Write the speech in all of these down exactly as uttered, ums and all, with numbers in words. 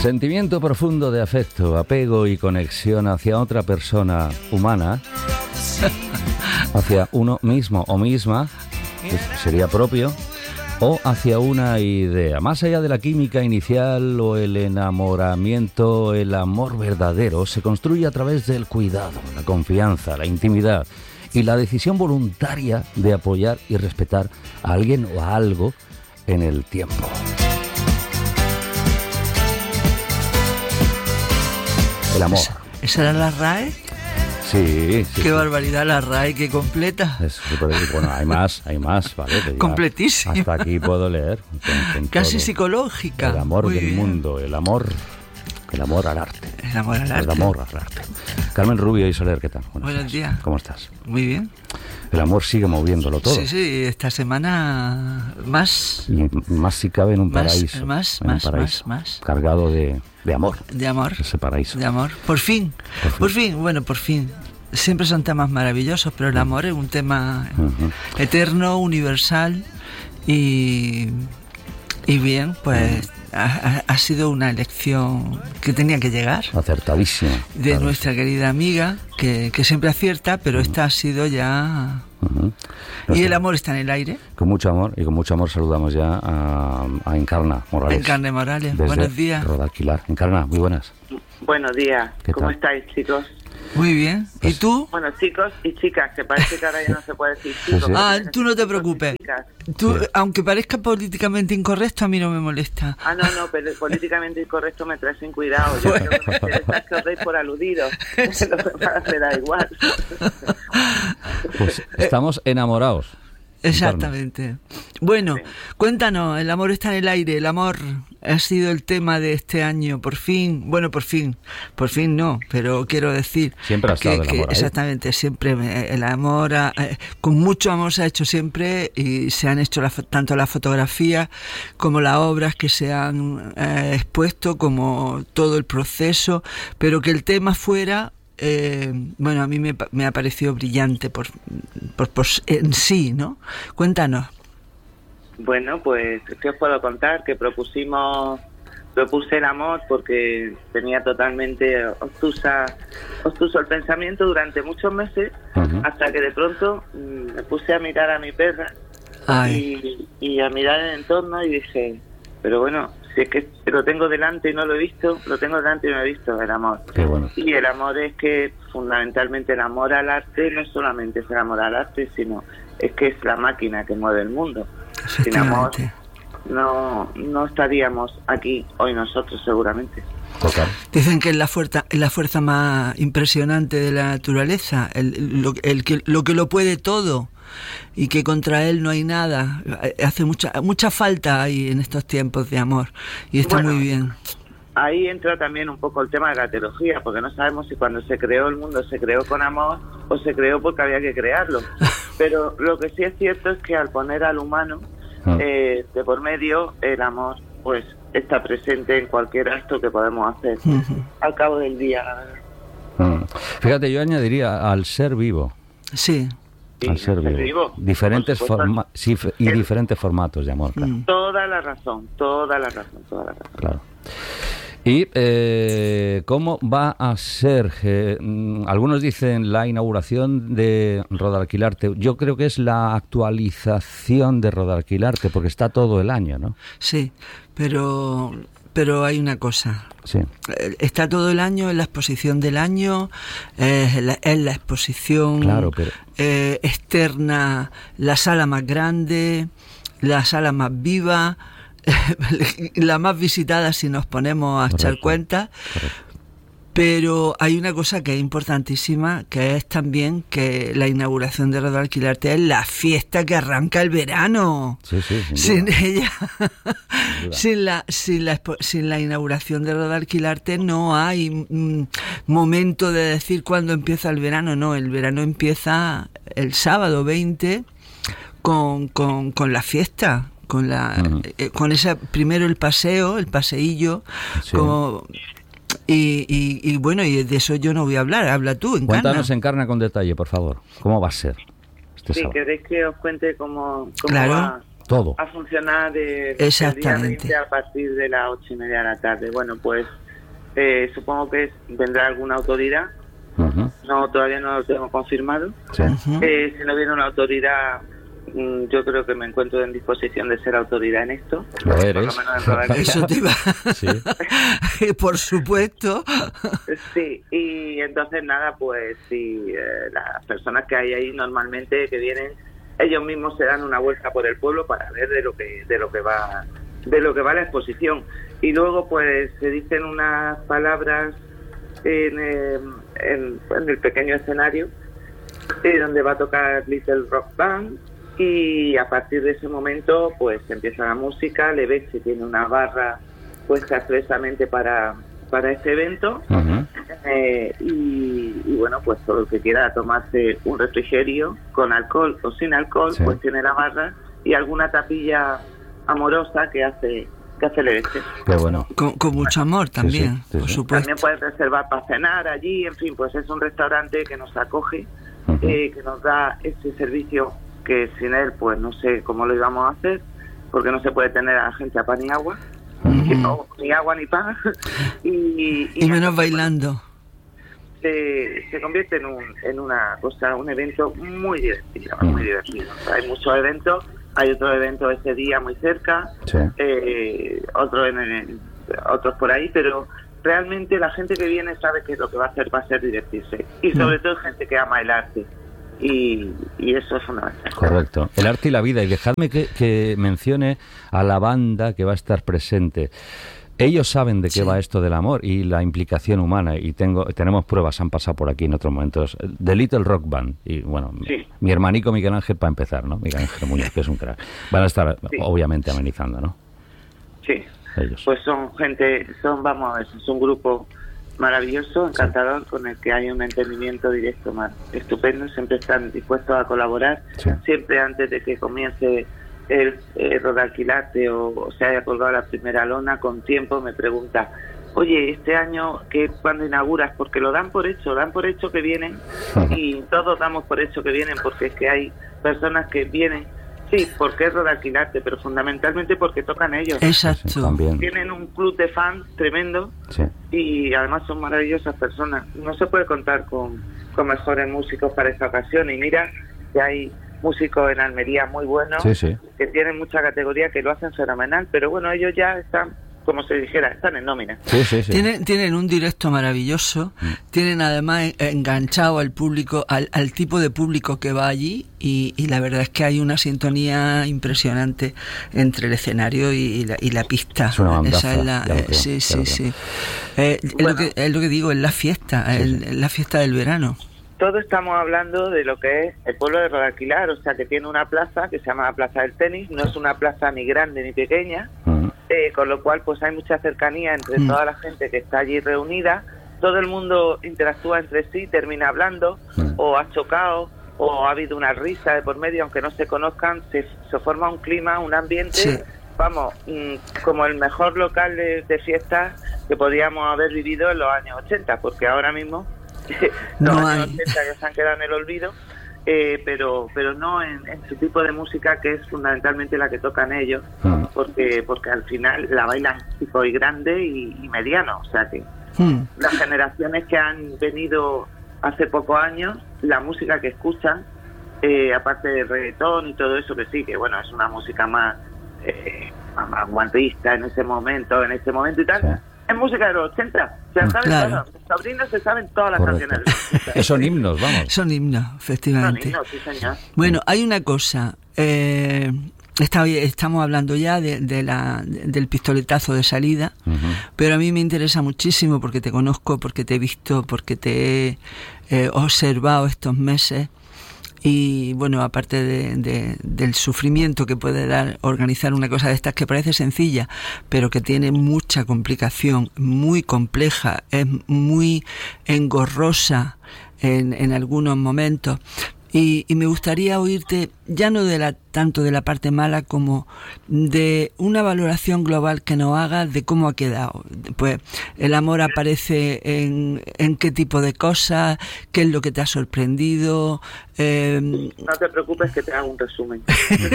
Sentimiento profundo de afecto, apego y conexión hacia otra persona humana, hacia uno mismo o misma, que sería propio, o hacia una idea. Más allá de la química inicial o el enamoramiento, el amor verdadero se construye a través del cuidado, la confianza, la intimidad y la decisión voluntaria de apoyar y respetar a alguien o a algo en el tiempo. El amor. ¿Esa era la R A E? Sí, sí. Qué sí. barbaridad la R A E, qué completa. Es, bueno, hay más, hay más, ¿vale? Que ya completísima. Hasta aquí puedo leer. Con, con Casi todo. psicológica. El amor Muy del bien. mundo, el amor, el amor al arte. El amor al arte. El amor al arte. Carmen Rubio y Soler, ¿qué tal? Buenos, Buenos días. ¿Cómo estás? Muy bien. El amor sigue moviéndolo todo. Sí, sí, esta semana más. Y más si cabe en un Más, paraíso. más, en un más, paraíso, más, más. Cargado de, de amor. De amor. Ese paraíso. De amor. Por fin. Por fin. Por fin. Bueno, por fin. Siempre son temas maravillosos, pero el amor es un tema Uh-huh. eterno, universal y, y bien, pues ha, ha sido una elección que tenía que llegar Acertadísimo. de Claro. nuestra querida amiga, que, que siempre acierta, pero esta ha sido ya... Uh-huh. No Y sé. el amor está en el aire. Con mucho amor, y con mucho amor saludamos ya a, a Encarna Morales. Encarna Morales, desde buenos días. Rodalquilar. Encarna, muy buenas. Buenos días, ¿Qué ¿cómo tal? estáis, chicos? Muy bien. ¿Y Pues- tú? Bueno, chicos y chicas, que parece que ahora ya no se puede decir chicos. sí. Ah, porque tú no te chicos y preocupes. chicas. Tú, Sí. aunque parezca políticamente incorrecto, a mí no me molesta. Ah, no, no, pero políticamente incorrecto me trae sin cuidado. Yo creo que me interesa es que os deis por aludidos. Lo demás me da igual. Pues estamos enamorados. Exactamente. Bueno, Sí. cuéntanos, el amor está en el aire, el amor ha sido el tema de este año, por fin, bueno, por fin, por fin no, pero quiero decir Siempre ha estado que, el que amor ahí. exactamente, siempre me- el amor, ha- eh, con mucho amor se ha hecho siempre y se han hecho la fo- tanto las fotografías como las obras que se han eh, expuesto, como todo el proceso, pero que el tema fuera... Eh, bueno, a mí me, pa- me ha parecido brillante por, por, por en sí, ¿no? Cuéntanos. Bueno, pues, ¿qué os puedo contar? Que propusimos, propuse el amor porque tenía totalmente obtusa, obtuso el pensamiento durante muchos meses, Ujú. hasta que de pronto mm, me puse a mirar a mi perra Ay, y, y a mirar el entorno y dije, pero bueno, si es que lo tengo delante y no lo he visto, lo tengo delante y no lo he visto, el amor. Qué bueno. Y el amor es que fundamentalmente el amor al arte no solamente es el amor al arte, sino es que es la máquina que mueve el mundo. Sin amor efectivamente. no, no estaríamos aquí hoy nosotros seguramente. Total. Dicen que es la fuerza, es la fuerza más impresionante de la naturaleza, el, lo, el que, lo que lo puede todo y que contra él no hay nada. Hace mucha mucha falta ahí en estos tiempos de amor y está Bueno. muy bien. Ahí entra también un poco el tema de la teología, porque no sabemos si cuando se creó el mundo se creó con amor o se creó porque había que crearlo. Pero lo que sí es cierto es que al poner al humano Ah. eh, de por medio, el amor pues está presente en cualquier acto que podemos hacer Ujú. al cabo del día. Mm. Fíjate, yo añadiría al ser vivo. Sí. Sí, al ser ser vivo. vivo. Diferentes Por supuesto. forma sí, f- y El- diferentes formatos de amor, claro. Mm. Toda la razón, toda la razón, toda la razón. Claro. ¿Y eh, cómo va a ser? eh, mm, algunos dicen la inauguración de Rodalquilarte. Yo creo que es la actualización de Rodalquilarte, porque está todo el año, ¿no? Sí, pero pero hay una cosa. Sí. Eh, Está todo el año en la exposición del año, eh, es la, es la exposición Claro, pero- eh, externa, la sala más grande, la sala más viva, la más visitada si nos ponemos a echar Correcto, cuenta. correcto. Pero hay una cosa que es importantísima, que es también que la inauguración de Rodalquilarte es la fiesta que arranca el verano. Sí, sí, sin Sin duda. ella, duda. sin la, sin la expo- sin la inauguración de Rodalquilarte no hay mm, momento de decir cuándo empieza el verano. No, el verano empieza el sábado veinte con, con, con la fiesta. Con la, Ujú. eh, con esa, primero el paseo, el paseillo, Sí. como, y, y, y bueno, y de eso yo no voy a hablar, habla tú, Encarna. Cuéntanos, Encarna, con detalle, por favor. ¿Cómo va a ser este Sí, sábado? ¿queréis que os cuente cómo, cómo Claro. va? todo a funcionar de, Exactamente. el día veinte a partir de las ocho y media de la tarde. Bueno, pues eh, supongo que vendrá alguna autoridad. Uh-huh. No, todavía no lo tengo confirmado. Sí. Uh-huh. Eh, si no viene una autoridad, mm, yo creo que me encuentro en disposición de ser autoridad en esto. Lo Por eres. lo menos en Roda Alquilar. Eso te iba. Sí. Por supuesto. Sí, y entonces nada, pues sí, eh, las personas que hay ahí normalmente que vienen, ellos mismos se dan una vuelta por el pueblo para ver de lo que de lo que va de lo que va la exposición, y luego pues se dicen unas palabras en, eh, en, en el pequeño escenario eh, donde va a tocar Little Rock Band, y a partir de ese momento pues empieza la música. Le ves si tiene una barra puesta expresamente para para este evento. Uh-huh. eh, y, y bueno, pues todo el que quiera tomarse un refrigerio con alcohol o sin alcohol, Sí. pues tiene la barra y alguna tapilla amorosa que hace que hace el este. Qué bueno. Con, con mucho amor también, sí, sí, por sí. supuesto. También puedes reservar para cenar allí, en fin, pues es un restaurante que nos acoge, Uh-huh. eh, que nos da ese servicio que sin él pues no sé cómo lo íbamos a hacer, porque no se puede tener a la gente a pan ni agua, Ujú. no, ni agua ni pan, y, Y menos entonces, bailando. se, se convierte en un en una cosa, un evento muy divertido, Mm. muy divertido. Hay muchos eventos, hay otro evento ese día muy cerca, Sí. eh, otro en el- otros por ahí, pero realmente la gente que viene sabe que lo que va a hacer va a ser divertirse, y sobre todo gente que ama el arte, y, y eso es fundamental. Correcto. El arte y la vida. Y dejadme que, que mencione a la banda que va a estar presente. Ellos saben de qué Sí. va esto del amor y la implicación humana, y tengo tenemos pruebas, han pasado por aquí en otros momentos. The Little Rock Band, y bueno, Sí. mi hermanico Miguel Ángel, para empezar, ¿no? Miguel Ángel Muñoz, que es un crack. Van a estar, Sí. obviamente, amenizando, ¿no? Sí, Ellos. pues son gente, son, vamos, es un grupo maravilloso, encantador, con el que hay un entendimiento directo más estupendo. Siempre están dispuestos a colaborar, Sí. siempre antes de que comience el eh, Roda Alquilarte o, o se haya colgado la primera lona, con tiempo me pregunta: oye, este año, ¿qué, cuándo inauguras? Porque lo dan por hecho, dan por hecho que vienen, y todos damos por hecho que vienen, porque es que hay personas que vienen, sí, porque es Roda Alquilarte, pero fundamentalmente porque tocan ellos. Sí, Exacto. también. Tienen un club de fans tremendo, Sí. y además son maravillosas personas. No se puede contar con, con mejores músicos para esta ocasión, y mira que hay músicos en Almería muy buenos, Sí, sí. que tienen mucha categoría, que lo hacen fenomenal, pero bueno, ellos ya están, como se dijera, están en nómina. Sí, sí, sí. Tienen, tienen un directo maravilloso, tienen además en- enganchado al público, al, al tipo de público que va allí, y, y la verdad es que hay una sintonía impresionante entre el escenario y, y la, y la pista. Es una bandaza, Esa es la, ya lo eh, creo, sí, ya sí, lo sí. Eh, es, Bueno. lo que, es lo que digo, es la fiesta, Sí, el- sí. es la fiesta del verano. Todos estamos hablando de lo que es el pueblo de Rodalquilar, o sea, que tiene una plaza que se llama la Plaza del Tenis, no es una plaza ni grande ni pequeña, Mm. eh, con lo cual pues hay mucha cercanía entre Mm. toda la gente que está allí reunida. Todo el mundo interactúa entre sí, termina hablando, Mm. o ha chocado, o ha habido una risa de por medio, aunque no se conozcan, se, se forma un clima, un ambiente, Sí. vamos, mm, como el mejor local de, de fiestas que podíamos haber vivido en los años ochenta, porque ahora mismo los No años hay. ochenta ya se han quedado en el olvido, eh, pero pero no en, en su tipo de música, que es fundamentalmente la que tocan ellos, Mm. porque porque al final la bailan chico y grande y, y mediano, o sea que Mm. las generaciones que han venido hace pocos años, la música que escuchan, eh, aparte del reggaetón y todo eso, que sí, que bueno, es una música más eh, más vanguardista en ese momento, en este momento y tal, Sí. es música de los ochenta, o sea, saben Claro. todo, los sobrinos se saben todas las Correcto. canciones de los ochenta. Son himnos, vamos. Son himnos, Son efectivamente. himnos, sí señor. Bueno, hay una cosa. Eh, está- estamos hablando ya de, de la, del pistoletazo de salida, Ujú. pero a mí me interesa muchísimo porque te conozco, porque te he visto, porque te he eh, observado estos meses. Y bueno, aparte de, de- del sufrimiento que puede dar organizar una cosa de estas que parece sencilla, pero que tiene mucha complicación, muy compleja, es muy engorrosa en, en algunos momentos. Y, y me gustaría oírte, ya no de la tanto de la parte mala como de una valoración global que nos hagas de cómo ha quedado. Pues el amor aparece en, en qué tipo de cosas, qué es lo que te ha sorprendido. Eh... No te preocupes que te hago un resumen.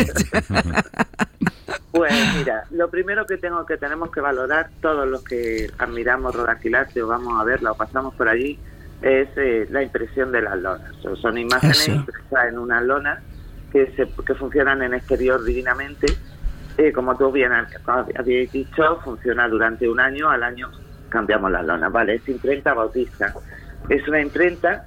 Pues mira, lo primero que tengo que tenemos que valorar todos los que admiramos Rodalquilarte o vamos a verla o pasamos por allí es eh, la impresión de las lonas. O son imágenes Eso. impresas en unas lonas que se, que funcionan en exterior divinamente. Eh, como tú bien habías dicho, funciona durante un año, al año cambiamos las lonas, ¿vale? Es imprenta bautista. Es una imprenta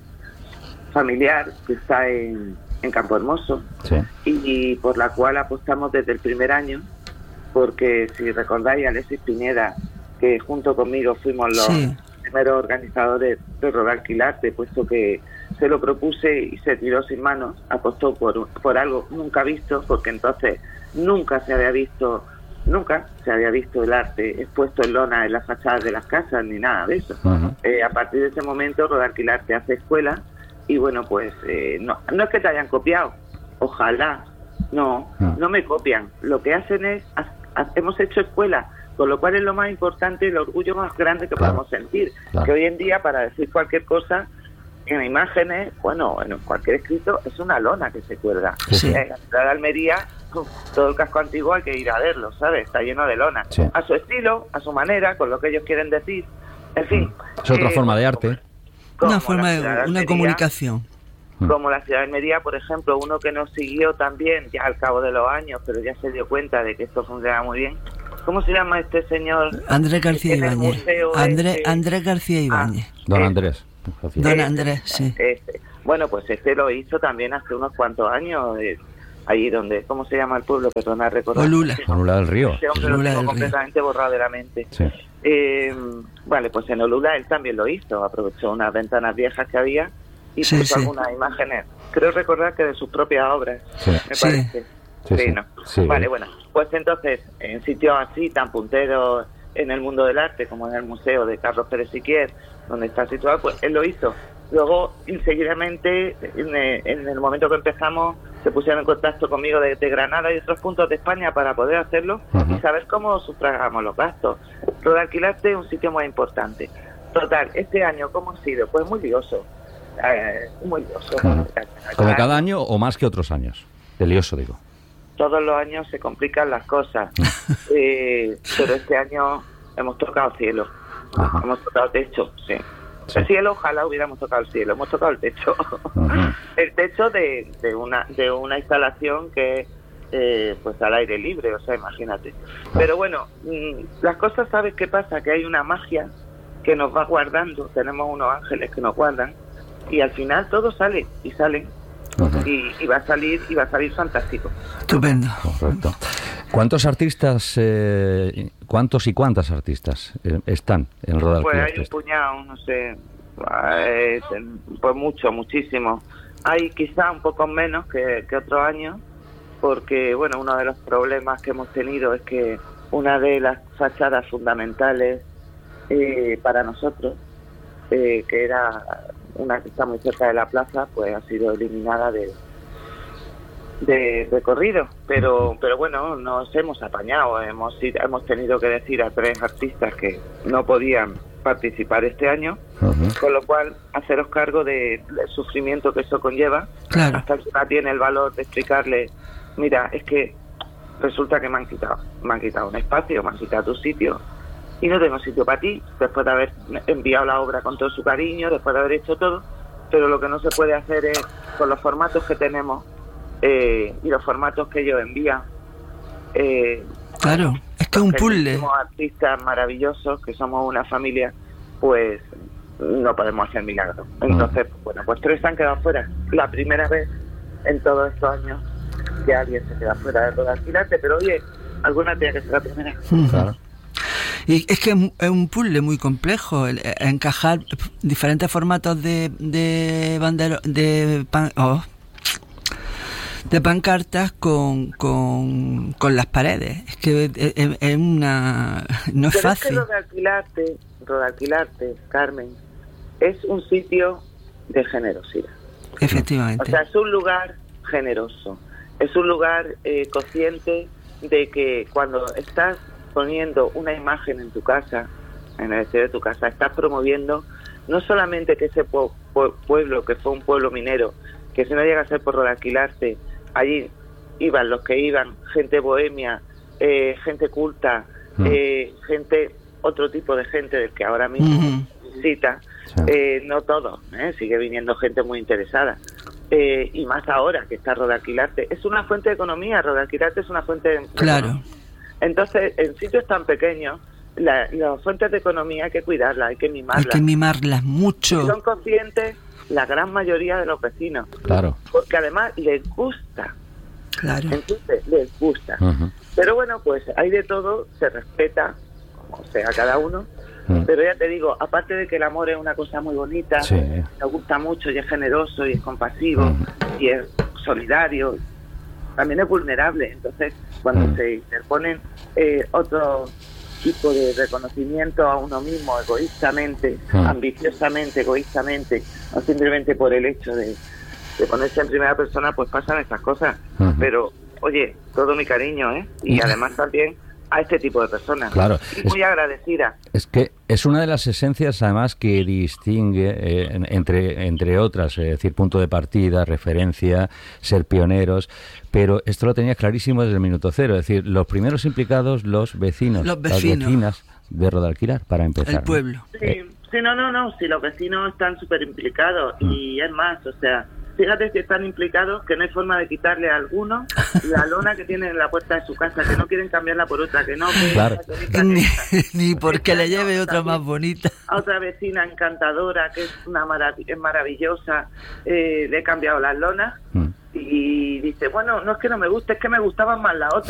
familiar que está en, en Campo Hermoso, Sí. y, y por la cual apostamos desde el primer año, porque si recordáis, Alexis Pineda, que junto conmigo fuimos los Sí. primeros organizadores de Rodalquilarte, puesto que se lo propuse y se tiró sin manos, apostó por, por algo nunca visto, porque entonces nunca se había visto, nunca se había visto el arte expuesto en lona en las fachadas de las casas, ni nada de eso. Uh-huh. Eh, a partir de ese momento, Rodalquilarte hace escuela, y bueno, pues eh, no, no es que te hayan copiado, ojalá, no, Uh-huh. no me copian. Lo que hacen es, ha- ha- hemos hecho escuela, con lo cual es lo más importante, el orgullo más grande que Claro. podemos sentir. Claro. Que hoy en día, para decir cualquier cosa, en imágenes, bueno, en cualquier escrito, es una lona que se cuelga. Sí. En la ciudad de Almería, uf, todo el casco antiguo hay que ir a verlo, ¿sabes? Está lleno de lona. Sí. A su estilo, a su manera, con lo que ellos quieren decir. En fin. Es otra eh, forma de arte. como Una forma la de ciudad una Almería, comunicación. como la ciudad de Almería, por ejemplo, uno que nos siguió también ya al cabo de los años, pero ya se dio cuenta de que esto funcionaba muy bien. ¿Cómo se llama este señor? Andrés García En el Ibáñez. museo Andrés, este- Andrés García Ibáñez. Don eh, Andrés. Gracias. Don Este, Andrés, sí. este. Bueno, pues este lo hizo también hace unos cuantos años, eh, allí donde, ¿cómo se llama el pueblo? Perdona, recordar. Olula. Olula del Río. Este hombre Olula lo tengo del Río. completamente borrado de la mente. Sí. Eh, vale, pues en Olula él también lo hizo, aprovechó unas ventanas viejas que había y Sí, puso sí. algunas imágenes, creo recordar que de sus propias obras, Sí. me Sí. parece. Sí, sí. ¿no? Sí. Vale, bueno, pues entonces, en sitios así, tan punteros en el mundo del arte, como en el Museo de Carlos Pérez Siquier, donde está situado, pues él lo hizo. Luego, seguidamente, en el, en el momento que empezamos, se pusieron en contacto conmigo de, de Granada y otros puntos de España para poder hacerlo Ujú. y saber cómo sufragamos los gastos. Rodalquilarte es un sitio muy importante. Total, este año, ¿cómo ha sido? Pues muy lioso. Eh, muy lioso. Ujú. Como cada año o más que otros años. De lioso, digo. Todos los años se complican las cosas, eh, pero este año hemos tocado cielo, Ajá. hemos tocado techo, sí. Sí. El cielo, ojalá hubiéramos tocado el cielo, hemos tocado el techo. Ujú. El techo de, de una de una instalación que eh, pues al aire libre, o sea, imagínate. Pero bueno, mm, las cosas, ¿sabes qué pasa? Que hay una magia que nos va guardando, tenemos unos ángeles que nos guardan, y al final todo sale, y salen, Ujú. y, y va a salir, y va a salir fantástico. Estupendo. Correcto. ¿Cuántos artistas, eh, cuántos y cuántas artistas eh, están en Pues Rodalquilarte? hay un puñado, no sé, eh, pues mucho, muchísimo. Hay quizá un poco menos que, que otros años, porque bueno, uno de los problemas que hemos tenido es que una de las fachadas fundamentales eh, para nosotros, eh, que era una que está muy cerca de la plaza, pues ha sido eliminada de de recorrido, pero pero bueno, nos hemos apañado, hemos ido- hemos tenido que decir a tres artistas que no podían participar este año, Ujú. con lo cual haceros cargo de- del sufrimiento que eso conlleva, Claro. hasta que una tiene el valor de explicarle, mira, es que resulta que me han quitado, me han quitado un espacio, me han quitado tu sitio y no tengo sitio para ti, después de haber enviado la obra con todo su cariño, después de haber hecho todo, pero lo que no se puede hacer es, con los formatos que tenemos eh, y los formatos que ellos envían, eh, Claro. Es que es un que puzzle. somos artistas maravillosos, que somos una familia, pues no podemos hacer milagros. Entonces, bueno, pues tres han quedado fuera. La primera vez en todos estos años que alguien se queda fuera de Rodalquilarte, pero oye, alguna tiene que ser la primera. Claro. Y es que es un- es un puzzle muy complejo el, eh, encajar diferentes formatos de de bandero, de pan, oh, de pancartas con, con, con las paredes. Es que es, es- es una no es Pero fácil. es que Rodalquilarte, Rodalquilarte, Carmen, es un sitio de generosidad. Efectivamente. O sea, es un lugar generoso, es un lugar eh, consciente de que cuando estás poniendo una imagen en tu casa, en el exterior de tu casa, estás promoviendo no solamente que ese pu- pu- pueblo, que fue un pueblo minero, que si no llega a ser por alquilarte, allí iban los que iban, gente bohemia, eh, gente culta, mm. eh, gente, otro tipo de gente del que ahora mismo mm-hmm. visita, sí. eh, no todos, ¿eh? Sigue viniendo gente muy interesada. Eh, y más ahora que está Rodalquilarte. Es una fuente de economía, Rodalquilarte es una fuente de claro. economía. Entonces, en sitios tan pequeños, la, las fuentes de economía hay que cuidarlas, hay que mimarlas. Hay que mimarlas mucho. Y son conscientes la gran mayoría de los vecinos. Claro. Porque además les gusta. Claro. Entonces, les gusta. Uh-huh. Pero bueno, pues hay de todo, se respeta, como sea cada uno. Uh-huh. Pero ya te digo, aparte de que el amor es una cosa muy bonita, sí. nos gusta mucho y es generoso y es compasivo uh-huh. y es solidario, también es vulnerable. Entonces, cuando uh-huh. se interponen eh, otro tipo de reconocimiento a uno mismo egoístamente, uh-huh. ambiciosamente, egoístamente, o simplemente por el hecho de, de ponerse en primera persona, pues pasan estas cosas. Uh-huh. Pero, oye, todo mi cariño, ¿eh? Y uh-huh. además también a este tipo de personas. Claro. Y muy es, agradecida. Es que es una de las esencias, además, que distingue, eh, entre, entre otras, es decir, punto de partida, referencia, ser pioneros, pero esto lo tenía clarísimo desde el minuto cero, es decir, los primeros implicados, los vecinos, los vecinos. las vecinas de Rodalquilar, para empezar. El pueblo. ¿No? Sí, eh. sí, no, no, no, sí, los vecinos están súper implicados mm. y es más, o sea, fíjate si están implicados que no hay forma de quitarle a alguno la lona que tiene en la puerta de su casa, que no quieren cambiarla por otra, que no, que claro. bonita, ni, que ni porque le lleve otra más bonita. A otra vecina encantadora, que es una marav- es maravillosa, eh, le he cambiado las lonas mm. y dice, bueno, no es que no me guste, es que me gustaban más las otras.